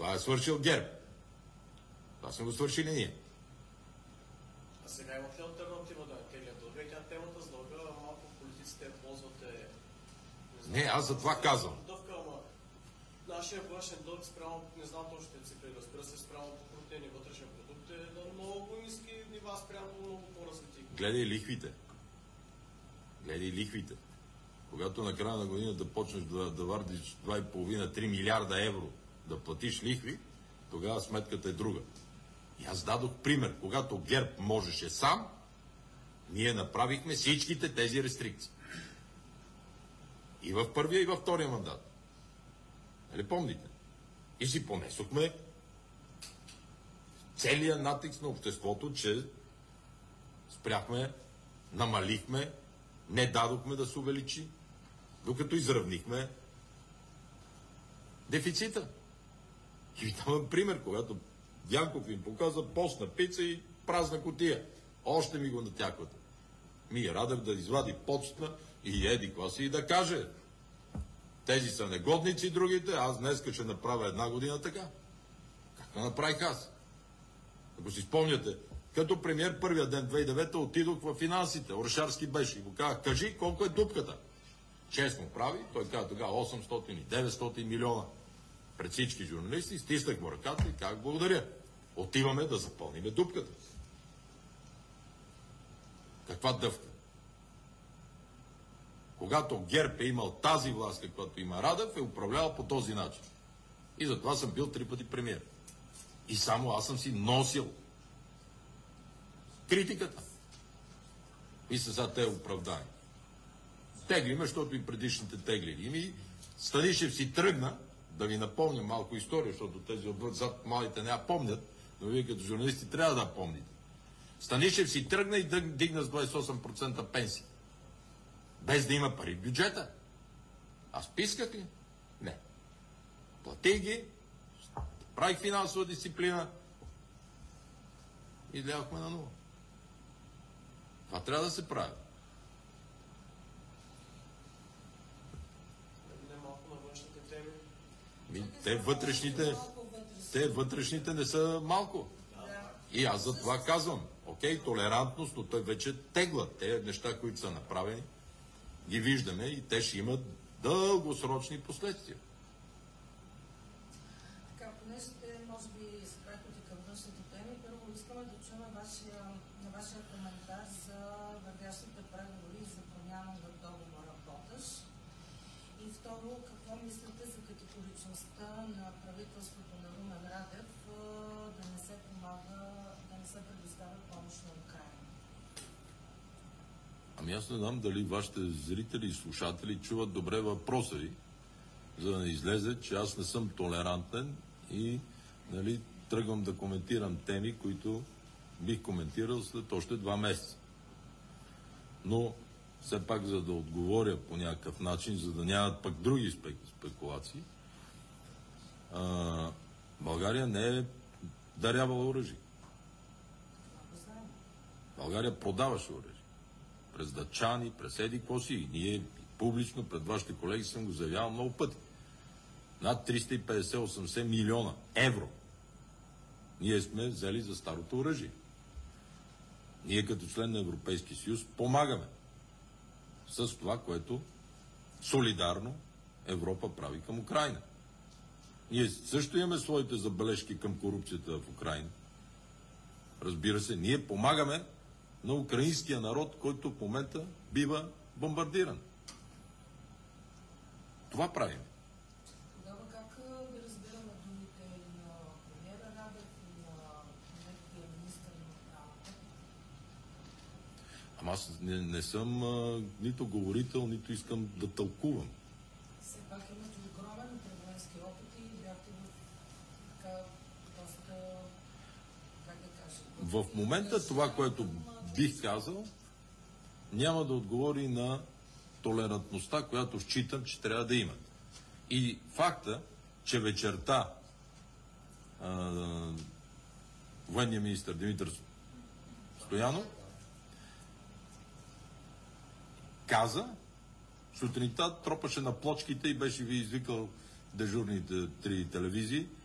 Това е свършил ГЕРБ. Това сме го свършили ние. А сега имат ли алтернатива да теглят дълга и тя темата с дълга малко политиците ползвате... Не, аз за това казвам. Нашия външен дълг спрямо, не знам точно цифри, разбира се, спрямо покрутени вътрешен продукт е на много ниски нива, спрямо много по-развити. Гледай лихвите. Гледай лихвите. Когато на края на година да почнеш да вардиш 2,5-3 милиарда евро да платиш лихви, тогава сметката е друга. И аз дадох пример. Когато ГЕРБ можеше сам, ние направихме всичките тези рестрикции. И в първия, и във втория мандат. Нали помните? И си понесохме целият натиск на обществото, че спряхме, намалихме, не дадохме да се увеличи, докато изравнихме дефицита. И ви давам пример, когато Дянков им показа постна пица и празна кутия. Още ми го натяквате. Радев да извади почтна и еди класи и да каже: тези са негодници, другите, аз днеска ще направя една година така. Както направих аз. Ако си спомняте, като премиер първия ден 2009 отидох в финансите, Орешарски беше и го казах: кажи колко е дупката. Честно прави, той каза тогава 800 и 900 милиона. Пред всички журналисти стиснах му ръката и казах: благодаря. Отиваме да запълниме дупката. Каква дъвка? Когато ГЕРБ е имал тази власт, каквато има Радев, е управлявал по този начин. И затова съм бил 3 пъти премиер. И само аз съм си носил критиката. И са за те оправдани. Теглиме, защото и предишните теглили. И Станишев си тръгна, да ви напомня малко история, защото тези отзад малите не я помнят, но вие като журналисти трябва да я помните. Станишев си тръгна и дигна с 28% пенсии. Без да има пари в бюджета. Аз писках ли? Не. Платих ги, правих финансова дисциплина и излязохме на нула. Това трябва да се прави. Не малко на външните теми. Те вътрешните не са малко. И аз за това казвам: окей, толерантност, но той вече тегла. Те неща, които са направени, ги виждаме и те ще имат дългосрочни последствия. Така, понеже те, може би, се прехвате към външните теми, първо искаме да чуем вашия коментар за вървящите преговори за промяна в договора ПОТАШ. И второ, какво мислите за категоричността на правителството на Румен Радев да не се помага, да не се предоставя помощ на Украйна? Ами аз не знам дали вашите зрители и слушатели чуват добре въпроса ви, за да не излезе, че аз не съм толерантен и тръгвам да коментирам теми, които бих коментирал след още 2 месеца. Но все пак, за да отговоря по някакъв начин, за да нямат пък други спекулации, България не е дарявала оръжие. България продаваше оръжие. През дъчани, през еди какво си. И ние публично пред вашите колеги съм го заявявал много пъти. Над 350-80 милиона евро ние сме взели за старото оръжие. Ние като член на Европейския съюз помагаме с това, което солидарно Европа прави към Украйна. Ние също имаме своите забележки към корупцията в Украйна. Разбира се, ние помагаме на украинския народ, който в момента бива бомбардиран. Това правим. Тогава как ви разбираме думите на премиера Радев и на неговия министър на отбраната? Ама аз не съм нито говорител, нито искам да тълкувам. Все пак имате огромен управленски опит и бяхте в така доста, как да кажа... В момента това, което бих казал, няма да отговори на толерантността, която считам, че трябва да имат. И факта, че вечерта военният министър Димитър Стоянов каза, сутринта тропаше на плочките и беше ви извикал дежурните 3 телевизии